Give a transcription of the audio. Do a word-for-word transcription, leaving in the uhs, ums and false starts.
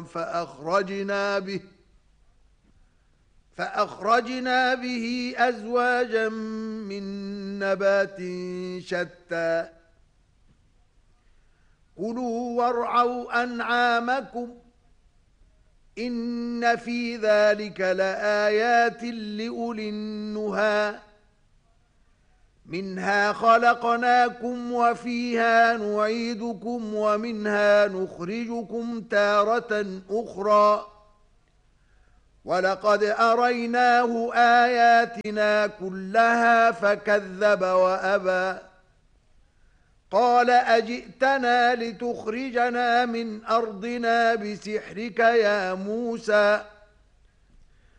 فأخرجنا به فأخرجنا به أزواجا من نبات شتى كلوا وارعوا أنعامكم إن في ذلك لآيات لأولي النهى منها خلقناكم وفيها نعيدكم ومنها نخرجكم تارة أخرى ولقد أريناه آياتنا كلها فكذب وأبى قال أجئتنا لتخرجنا من أرضنا بسحرك يا موسى